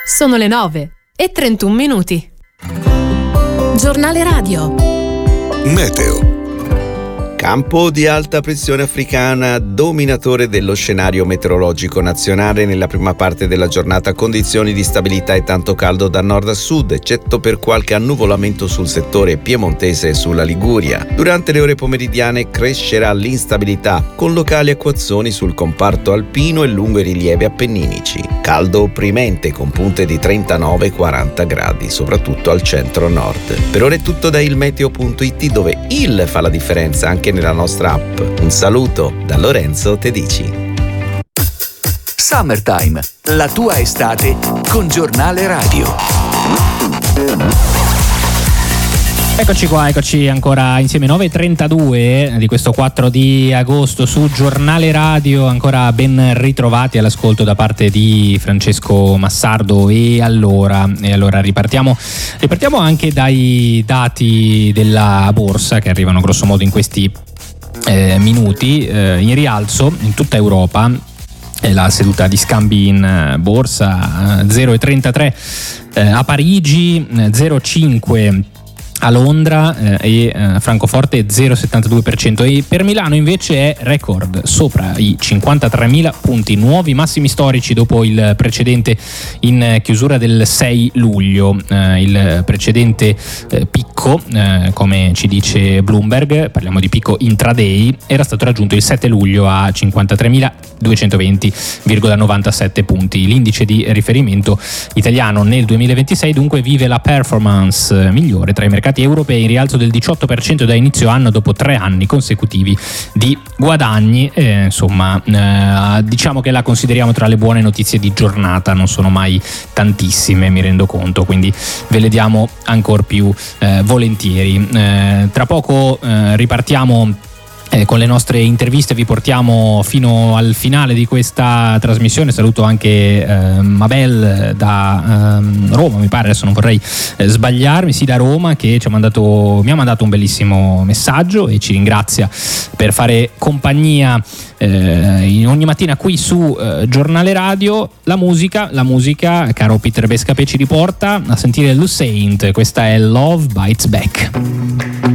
Sono le 9:31. Giornale radio. Meteo. Campo di alta pressione africana, dominatore dello scenario meteorologico nazionale nella prima parte della giornata, condizioni di stabilità e tanto caldo da nord a sud, eccetto per qualche annuvolamento sul settore piemontese e sulla Liguria. Durante le ore pomeridiane crescerà l'instabilità, con locali acquazzoni sul comparto alpino e lungo i rilievi appenninici. Caldo opprimente con punte di 39-40 gradi, soprattutto al centro-nord. Per ora è tutto da ilmeteo.it, dove il fa la differenza anche nella nostra app. Un saluto da Lorenzo Tedici. Summertime, la tua estate con Giornale Radio. Eccoci ancora insieme, 9:32 di questo 4 di agosto su Giornale Radio. Ancora ben ritrovati all'ascolto da parte di Francesco Massardo. E allora ripartiamo anche dai dati della borsa che arrivano grosso modo in questi minuti. In rialzo in tutta Europa la seduta di scambi in borsa, 0,33 a Parigi, 0,5 a Londra e Francoforte 0,72%, e per Milano invece è record sopra i 53.000 punti, nuovi massimi storici dopo il precedente in chiusura del 6 luglio. Il precedente picco, come ci dice Bloomberg, parliamo di picco intraday, era stato raggiunto il 7 luglio a 53.220,97 punti. L'indice di riferimento italiano nel 2026 dunque vive la performance migliore tra i mercati europei, in rialzo del 18% da inizio anno dopo 3 anni consecutivi di guadagni. Diciamo che la consideriamo tra le buone notizie di giornata, non sono mai tantissime, mi rendo conto, quindi ve le diamo ancor più volentieri. Tra poco ripartiamo con le nostre interviste, vi portiamo fino al finale di questa trasmissione. Saluto anche Mabel da Roma, mi pare, adesso non vorrei sbagliarmi, sì, da Roma, che mi ha mandato un bellissimo messaggio e ci ringrazia per fare compagnia ogni mattina qui su Giornale Radio. La musica, caro Peter Bescapè, ci riporta a sentire Lusaint. Questa è Love Bites Back.